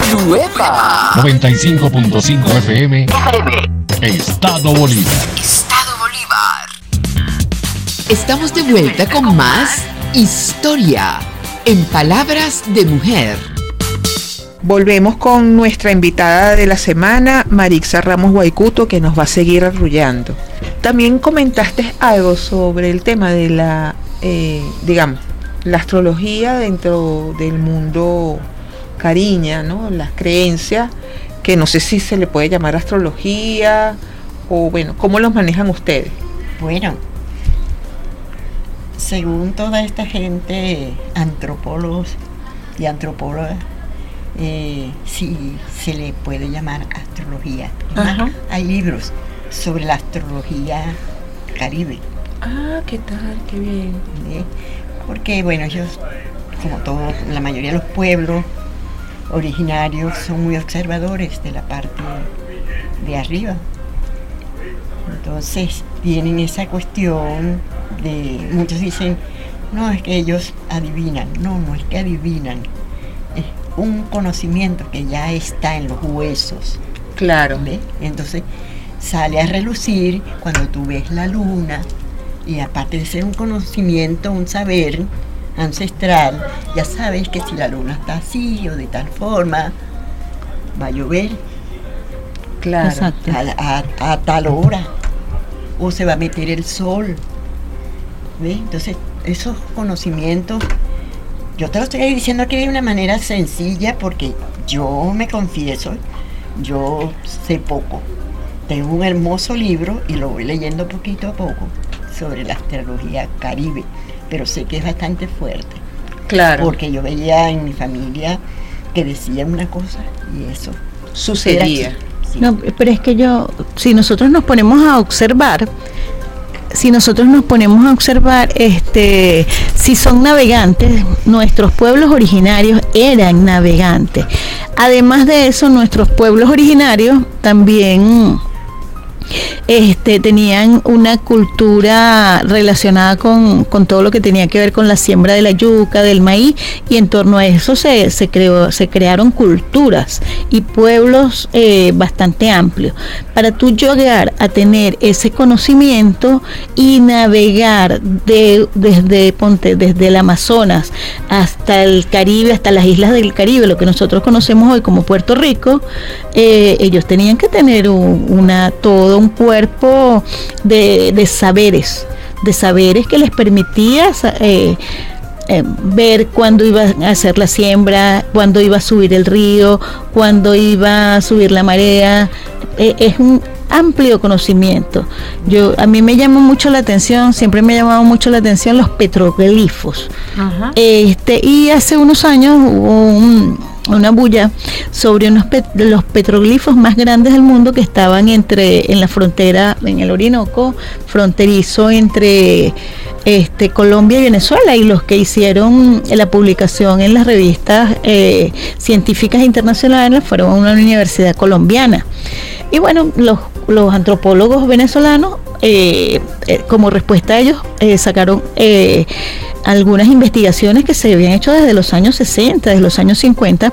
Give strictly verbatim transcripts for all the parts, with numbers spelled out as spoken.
Luepa. noventa y cinco punto cinco F M. Estado Bolívar. Estado Bolívar. Estamos de vuelta con más Historia en Palabras de Mujer. Volvemos con nuestra invitada de la semana, Marixa Ramos Guaycuto, que nos va a seguir arrullando. También comentaste algo sobre el tema de la, eh, digamos, la astrología dentro del mundo cariña, ¿no? Las creencias, que no sé si se le puede llamar astrología o, bueno, ¿cómo los manejan ustedes? Bueno, según toda esta gente, antropólogos y antropólogas, Eh, sí se le puede llamar astrología. Ajá. Hay libros sobre la astrología caribe. Ah, ¿qué tal? Qué bien. ¿Eh? Porque bueno, ellos, como todos, la mayoría de los pueblos originarios son muy observadores de la parte de arriba. Entonces tienen esa cuestión de, muchos dicen, no, es que ellos adivinan. No, no es que adivinan. Es un conocimiento que ya está en los huesos. Claro. ¿Ve? Entonces sale a relucir cuando tú ves la luna, y aparte de ser un conocimiento, un saber ancestral, ya sabes que si la luna está así o de tal forma, va a llover. Claro. Exacto. A, a, a tal hora, o se va a meter el sol. ¿Ve? Entonces esos conocimientos, yo te lo estoy diciendo aquí de una manera sencilla porque yo me confieso, yo sé poco. Tengo un hermoso libro y lo voy leyendo poquito a poco sobre la astrología caribe, pero sé que es bastante fuerte. Claro. Porque yo veía en mi familia que decían una cosa y eso sucedía. Sí. No, pero es que yo, si nosotros nos ponemos a observar, si nosotros nos ponemos a observar, este, si son navegantes, nuestros pueblos originarios eran navegantes. Además de eso, nuestros pueblos originarios también Este, tenían una cultura relacionada con, con todo lo que tenía que ver con la siembra de la yuca, del maíz, y en torno a eso se, se creó, se crearon culturas y pueblos eh, bastante amplios. Para tú llegar a tener ese conocimiento y navegar de, desde Ponte, desde el Amazonas hasta el Caribe, hasta las islas del Caribe, lo que nosotros conocemos hoy como Puerto Rico, eh, ellos tenían que tener un, una todo un cuerpo de, de saberes, de saberes que les permitía eh, eh, ver cuándo iba a hacer la siembra, cuándo iba a subir el río, cuándo iba a subir la marea. Eh, es un amplio conocimiento. Yo, a mí me llamó mucho la atención, siempre me ha llamado mucho la atención los petroglifos. Ajá. Este, y hace unos años hubo un una bulla sobre unos pet, los petroglifos más grandes del mundo que estaban entre en la frontera, en el Orinoco fronterizo entre este Colombia y Venezuela, y los que hicieron la publicación en las revistas eh, científicas internacionales fueron una universidad colombiana. Y bueno, los, los antropólogos venezolanos, eh, eh, como respuesta a ellos, eh, sacaron eh, algunas investigaciones que se habían hecho desde los años sesenta, desde los años cincuenta,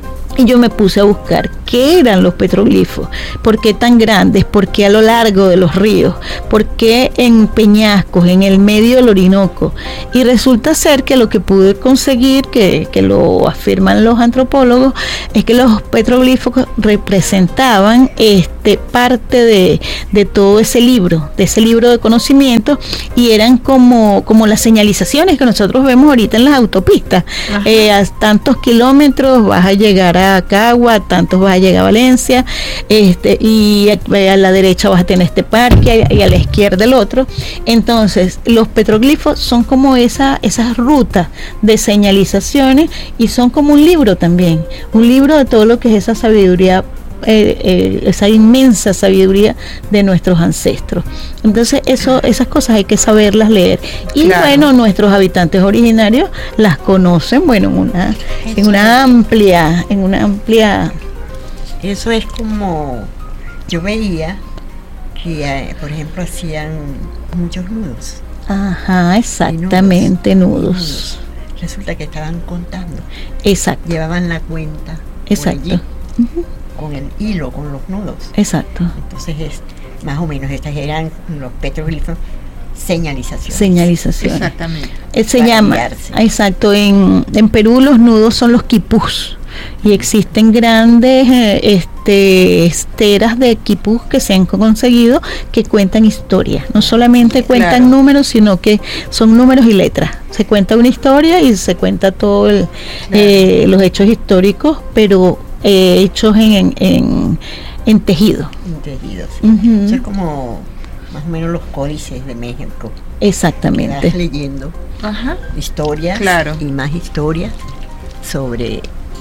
y yo me puse a buscar qué eran los petroglifos, por qué tan grandes, por qué a lo largo de los ríos, por qué en peñascos, en el medio del Orinoco. Y resulta ser que lo que pude conseguir, que, que lo afirman los antropólogos, es que los petroglifos representaban este parte de, de todo ese libro, de ese libro de conocimiento, y eran como, como las señalizaciones que nosotros vemos ahorita en las autopistas. Eh, a tantos kilómetros vas a llegar a Cagua, tantos vas a llegar a Valencia, este, y a, a la derecha vas a tener este parque y a la izquierda el otro. Entonces los petroglifos son como esa, esas rutas de señalizaciones, y son como un libro también, un libro de todo lo que es esa sabiduría, Eh, eh, esa inmensa sabiduría de nuestros ancestros. Entonces eso, esas cosas hay que saberlas leer, y claro, bueno, nuestros habitantes originarios las conocen, bueno, en una, en una amplia, en una amplia. Eso es como yo veía que, eh, por ejemplo, hacían muchos nudos. Ajá, exactamente, nudos, nudos. nudos. Resulta que estaban contando. Exacto. Llevaban la cuenta Exacto. allí, Uh-huh. con el hilo, con los nudos. Exacto. Entonces es más o menos estas eran los petroglifos, señalizaciones. Señalización. Exactamente. Eh, se Para llama, guiarse. exacto, en, en Perú los nudos son los quipús y existen grandes eh, este, esteras de quipús que se han conseguido que cuentan historias, no solamente cuentan Claro. números, sino que son números y letras. Se cuenta una historia y se cuenta todo el, eh, los hechos históricos, pero eh, hechos en, en, en, en tejido. Tejidos. Sí. Ujú. Eso es como más o menos los códices de México. Que Exactamente. vas leyendo Ajá. historias Claro. y más historias sobre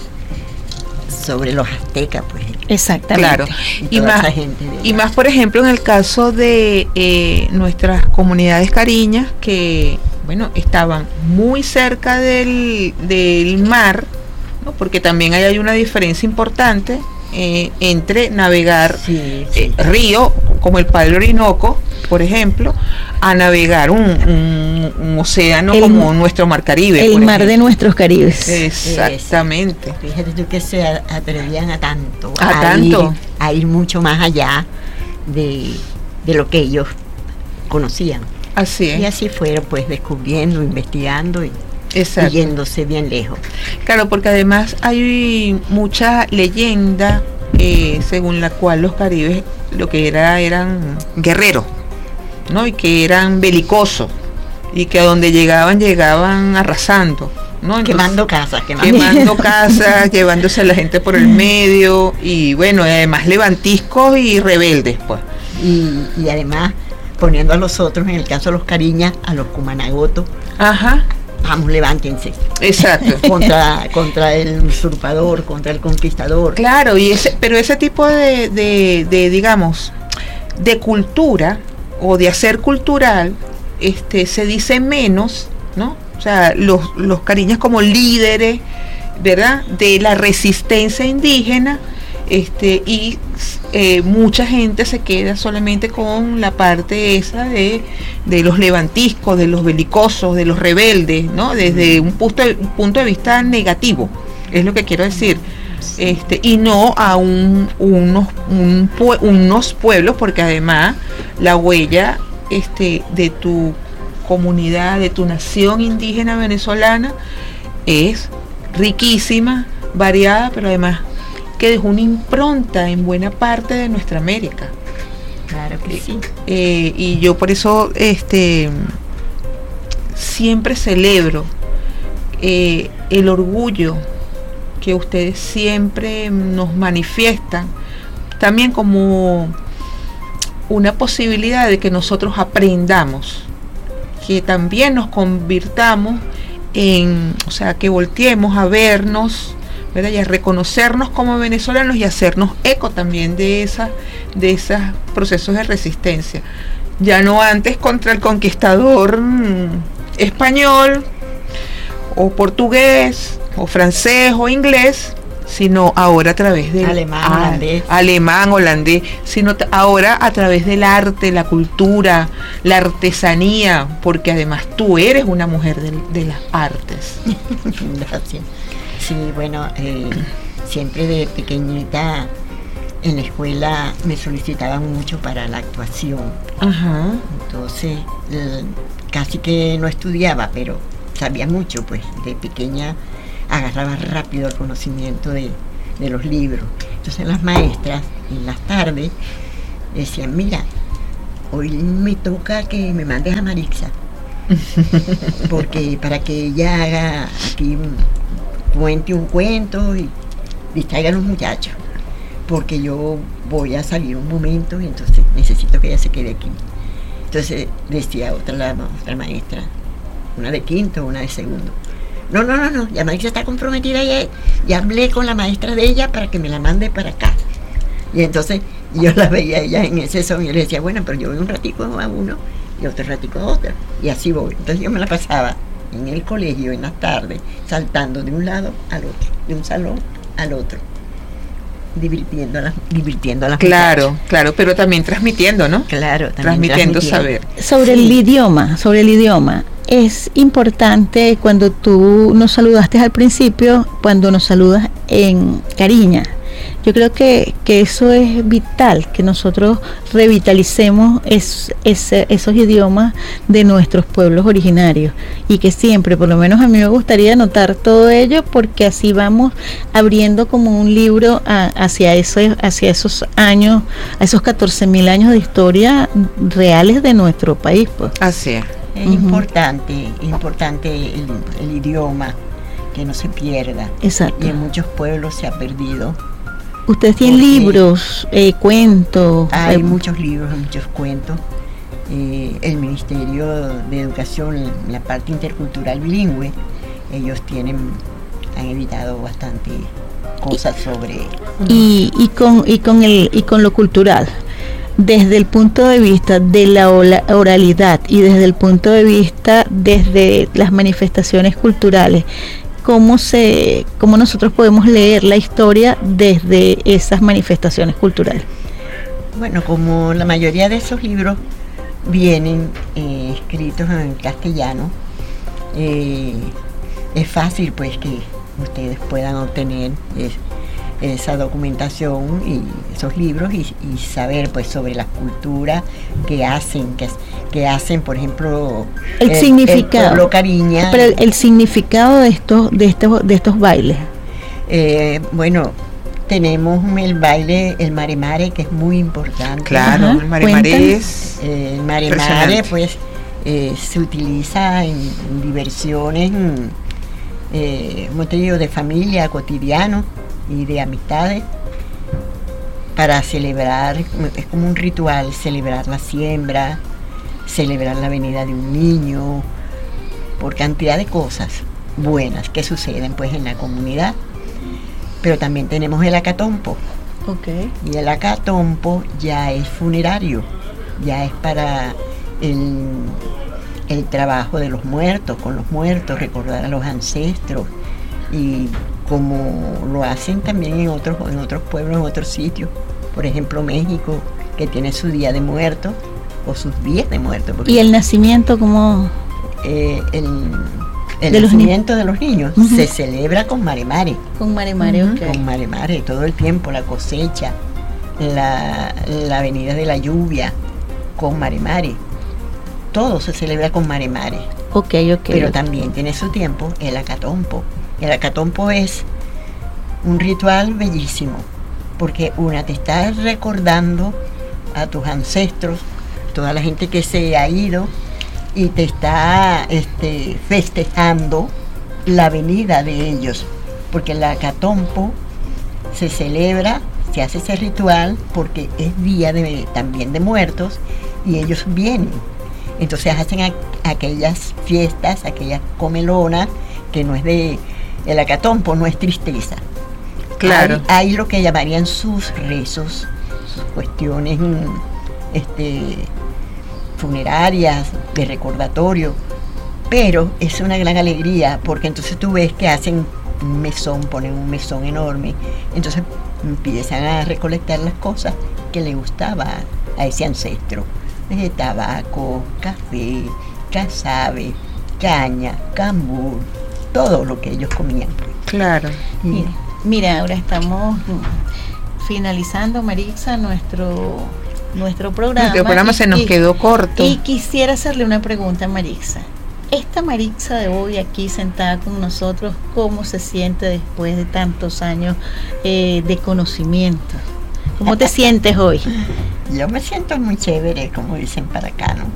sobre los aztecas, pues. Exactamente. Claro. Y Y toda más, esa gente de y allá. más, por ejemplo, en el caso de eh, nuestras comunidades cariñas que, bueno, estaban muy cerca del, del mar, ¿no? Porque también ahí hay una diferencia importante eh, entre navegar Sí, sí. eh, río, como el Padre Orinoco, por ejemplo, a navegar un, un, un océano El- como nuestro Mar Caribe. El por mar de ejemplo. nuestros Caribes. Exactamente. Fíjate tú que se a- atrevían a tanto, A tanto. Ir, a ir mucho más allá de, de lo que ellos conocían. Así Y es. así fueron pues descubriendo, investigando y, y Exacto. yéndose bien lejos. Claro, porque además hay mucha leyenda eh, según la cual los caribes lo que era eran guerreros, ¿no? Y que eran belicosos y que a donde llegaban llegaban arrasando, ¿no? Entonces, Quemando casas, quemando. quemando casas, llevándose a la gente por el medio y bueno, además levantiscos y rebeldes, pues. Y, y además poniendo a los otros, en el caso de los cariñas, a los cumanagotos, Ajá, vamos, levántense. exacto. contra, contra el usurpador, contra el conquistador. Claro, y ese, pero ese tipo de, de, de, digamos, de cultura o de hacer cultural, este, se dice menos, ¿no? O sea, los, los cariñas como líderes, ¿verdad? De la resistencia indígena, este, y eh, mucha gente se queda solamente con la parte esa de, de los levantiscos, de los belicosos, de los rebeldes, ¿no? Desde un punto de, un punto de vista negativo, es lo que quiero decir. Este, y no a un, unos, un pue- unos pueblos, porque además la huella este, de tu comunidad, de tu nación indígena venezolana es riquísima, variada, pero además que dejó una impronta en buena parte de nuestra América. Claro que sí. Eh, y yo por eso este, siempre celebro eh, el orgullo que ustedes siempre nos manifiestan, también como una posibilidad de que nosotros aprendamos, que también nos convirtamos en, o sea, que volteemos a vernos, ¿verdad? Y a reconocernos como venezolanos y hacernos eco también de esas, de esos procesos de resistencia. Ya no antes contra el conquistador mm, español o portugués o francés o inglés, sino ahora a través del Alemán, ah, holandés. alemán, holandés, sino t- ahora a través del arte, la cultura, la artesanía, porque además tú eres una mujer de, de las artes. Gracias. Sí, bueno, eh, siempre de pequeñita en la escuela me solicitaban mucho para la actuación. Ajá. Entonces, eh, casi que no estudiaba, pero sabía mucho, pues de pequeña agarraba rápido el conocimiento de, de los libros. Entonces las maestras en las tardes decían, mira, hoy me toca que me mandes a Marixa, porque para que ella haga aquí un, cuente un cuento y distraiga a los muchachos, porque yo voy a salir un momento y entonces necesito que ella se quede aquí. Entonces decía otra, la, otra maestra, una de quinto, una de segundo, no, no, no, no, ya Marixa está comprometida, ya, ya hablé con la maestra de ella para que me la mande para acá. Y entonces yo la veía a ella en ese son y yo le decía, bueno, pero yo voy un ratico a uno y otro ratico a otro, y así voy. Entonces yo me la pasaba en el colegio en las tardes, saltando de un lado al otro, de un salón al otro, divirtiendo a las, divirtiendo a las Claro, muchachas. claro, pero también transmitiendo, ¿no? Claro, también Transmitiendo saber. Sobre Sí. el idioma, sobre el idioma, es importante cuando tú nos saludaste al principio, cuando nos saludas en cariña. Yo creo que, que eso es vital, que nosotros revitalicemos es, ese, esos idiomas de nuestros pueblos originarios y que siempre, por lo menos a mí me gustaría anotar todo ello, porque así vamos abriendo como un libro a, hacia, ese, hacia esos años, a esos catorce mil años de historia reales de nuestro país, pues. Así es. Es uh-huh. importante, importante el, el idioma, que no se pierda. Exacto. Y en muchos pueblos se ha perdido. Ustedes tienen libros, eh, cuentos. Hay eh, muchos libros, muchos cuentos. Eh, el Ministerio de Educación, la parte intercultural bilingüe, ellos tienen, han editado bastante cosas sobre. Y, y con y con el y con lo cultural, desde el punto de vista de la oralidad y desde el punto de vista desde las manifestaciones culturales. ¿Cómo se, cómo nosotros podemos leer la historia desde esas manifestaciones culturales? Bueno, como la mayoría de esos libros vienen eh, escritos en castellano, eh, es fácil pues que ustedes puedan obtener es, esa documentación y esos libros y, y saber pues sobre la cultura que hacen, que, que hacen, por ejemplo, el, el significado, el pueblo Cariña. Pero el, el significado de estos, de estos, de estos bailes. Eh, bueno, tenemos el baile, el mare mare, que es muy importante. Claro, ajá, el mare mare es eh, el mare mare pues eh, se utiliza en, en diversiones, eh, como te digo, de familia, cotidiano y de amistades, para celebrar, es como un ritual, celebrar la siembra, celebrar la venida de un niño, por cantidad de cosas buenas que suceden pues en la comunidad. Pero también tenemos el acatompo. Okay. Y el acatompo ya es funerario, ya es para el, el trabajo de los muertos, con los muertos, recordar a los ancestros, y como lo hacen también en otros, en otros pueblos, en otros sitios. Por ejemplo, México, que tiene su Día de Muertos, o sus días de muertos. ¿Y el nacimiento como? Eh, el el de nacimiento los de los niños uh-huh. se celebra con mare mare. Con mare mare, uh-huh. okay. Con mare mare, todo el tiempo, la cosecha, la, la venida de la lluvia, con mare mare. Todo se celebra con mare mare. Ok, ok. Pero okay. también tiene su tiempo el acatompo. El acatompo es un ritual bellísimo, porque una, te está recordando a tus ancestros, toda la gente que se ha ido, y te está este, festejando la venida de ellos, porque el acatompo se celebra, se hace ese ritual porque es día de, también de muertos, y ellos vienen. Entonces hacen a, aquellas fiestas, aquellas comelonas, que no es de, el acatompo no es tristeza. Claro. Hay, hay lo que llamarían sus rezos, sus cuestiones este, funerarias, de recordatorio, pero es una gran alegría, porque entonces tú ves que hacen un mesón, ponen un mesón enorme, entonces empiezan a recolectar las cosas que le gustaba a ese ancestro, desde tabaco, café, casabe, caña, cambur, todo lo que ellos comían. Claro. Y, mira, mira, ahora estamos finalizando, Maritza, nuestro nuestro programa. Nuestro programa y, se nos y, quedó corto. Y quisiera hacerle una pregunta a Maritza. Esta Maritza de hoy aquí sentada con nosotros, ¿cómo se siente después de tantos años eh, de conocimiento? ¿Cómo te sientes hoy? Yo me siento muy chévere, como dicen para acá, ¿no?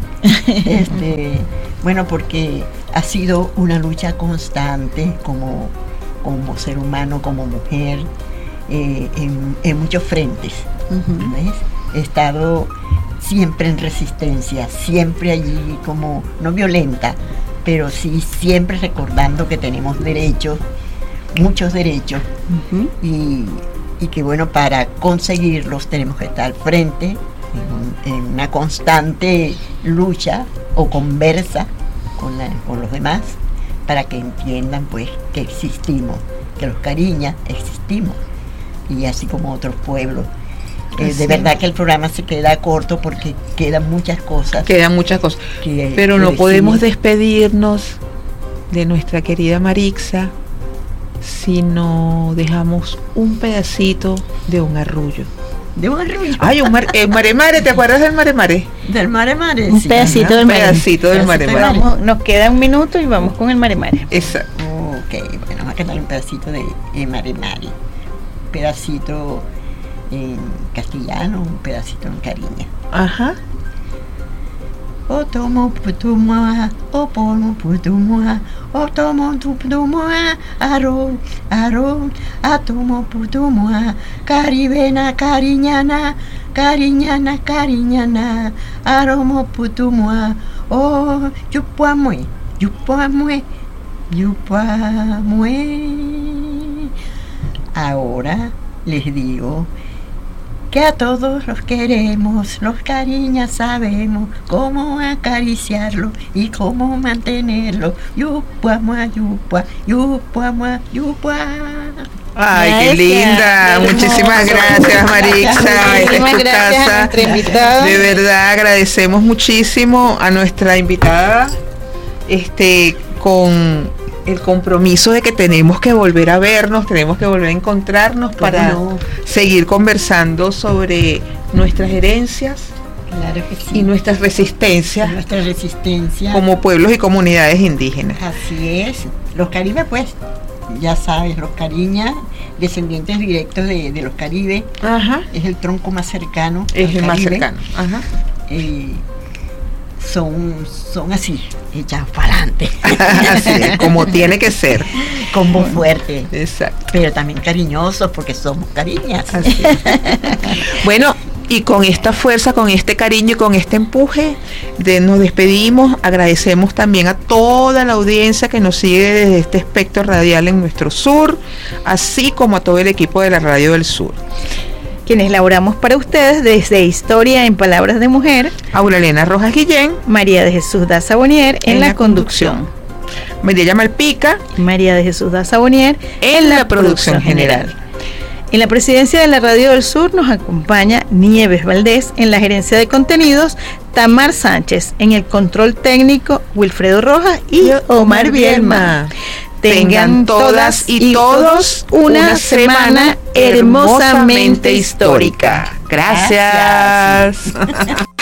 Este, bueno, porque ha sido una lucha constante como, como ser humano, como mujer, eh, en, en muchos frentes, uh-huh. ¿ves? He estado siempre en resistencia, siempre allí como, no violenta, pero sí siempre recordando que tenemos derechos, muchos derechos, uh-huh. y, y que bueno, para conseguirlos tenemos que estar al frente, en, en una constante lucha o conversa con, la, con los demás, para que entiendan pues que existimos, que los cariñas existimos, y así como otros pueblos. Eh, de verdad que el programa se queda corto porque quedan muchas cosas. Quedan muchas cosas. Que, Pero que no decir. podemos despedirnos de nuestra querida Marixa si no dejamos un pedacito de un arrullo. De un arrullo. Ay, un mar, el mare mare, ¿te acuerdas del mare mare? Del mare mare. Un sí. pedacito Ajá, del un mare. pedacito del mare Pedacito mare. del Vamos, nos queda un minuto y vamos con el mare mare. Exacto. Ok, bueno, vamos a cantar un pedacito de, de mare mare. Un pedacito en castellano, un pedacito en cariño. Ajá. O tomo putumua, o pomo putumua, o tomo putumua, arón, arón, a tomo putumua, caribena, cariñana, cariñana, cariñana, aromo putumua, o yupuamue, yupuamue, yupuamue. Ahora les digo que a todos los queremos, los cariñas sabemos cómo acariciarlo y cómo mantenerlo. Yupua, mua, yupua, yupua, mua, yupua. Ay, qué Gracias, linda. hermoso. Muchísimas gracias, Marixa. Esta es Muchísimas tu gracias a casa. nuestra invitada. De verdad agradecemos muchísimo a nuestra invitada, este, con el compromiso de que tenemos que volver a vernos, tenemos que volver a encontrarnos para no? seguir conversando sobre nuestras herencias Claro que sí. y nuestras resistencias Nuestra resistencia. como pueblos y comunidades indígenas. Así es. Los caribes, pues, ya sabes, los cariñas, descendientes directos de, de los caribes, Ajá. es el tronco más cercano. Es al el más Caribe. cercano. Ajá. Eh, son, son así, echas para adelante. Así es, como tiene que ser. Con voz fuerte. Exacto. Pero también cariñosos porque somos cariñas. Así es. Bueno, y con esta fuerza, con este cariño y con este empuje, de, nos despedimos. Agradecemos también a toda la audiencia que nos sigue desde este espectro radial en nuestro sur, así como a todo el equipo de la Radio del Sur. Quienes laboramos para ustedes desde Historia en Palabras de Mujer, Aura Elena Rojas Guillén, María de Jesús Daza Bonier en, En la, la conducción, María Malpica María de Jesús Daza Bonier en la producción general. En la presidencia de la Radio del Sur nos acompaña Nieves Valdés, en la gerencia de contenidos Tamar Sánchez, en el control técnico Wilfredo Rojas y Omar Bielma. Tengan todas y todos una semana hermosamente histórica. Gracias.